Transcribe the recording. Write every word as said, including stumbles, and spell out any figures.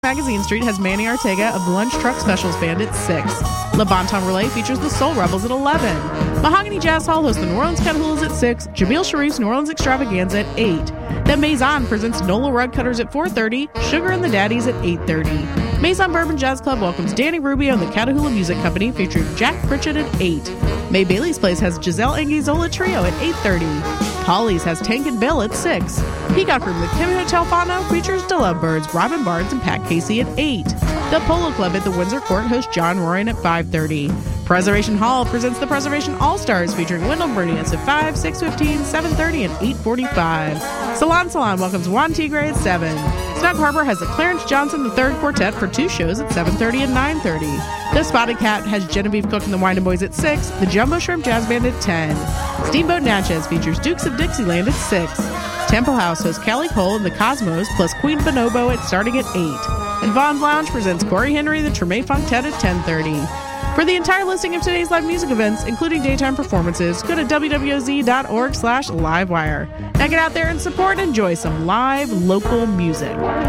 Magazine Street has Manny Ortega of the Lunch Truck Specials Band at six. Le Bon Temps Relay features the Soul Rebels at eleven. Mahogany Jazz Hall hosts the New Orleans Catahoula's at six. Jamil Sharif's New Orleans Extravaganza at eight. The Maison presents Nola Rug Cutters at four thirty. Sugar and the Daddies at eight thirty. Maison Bourbon Jazz Club welcomes Danny Rubio and the Catahoula Music Company featuring Jack Pritchett at eight. May Bailey's Place has Giselle Anguizola Trio at eight thirty. Polly's has Tank and Bill at six. Peacock Room, the Kim Hotel Fano features the Lovebirds, Robin Barnes, and Pat Casey at eight. The Polo Club at the Windsor Court hosts John Royan at five thirty. Preservation Hall presents the Preservation All-Stars featuring Wendell Bernius at five, six fifteen, seven thirty, and eight forty-five. Salon Salon welcomes Juan Tigre at seven. Snug Harbor has the Clarence Johnson the Third Quartet for two shows at seven thirty and nine thirty. The Spotted Cat has Genevieve Cook and the Winding Boys at six. The Jumbo Shrimp Jazz Band at ten. Steamboat Natchez features Dukes of Dixieland at six. Temple House hosts Callie Cole and the Cosmos plus Queen Bonobo at starting at eight. And Vaughn's Lounge presents Corey Henry, the Treme Funktet at ten thirty. For the entire listing of today's live music events, including daytime performances, go to w w z dot org slash livewire. Now get out there and support and enjoy some live local music.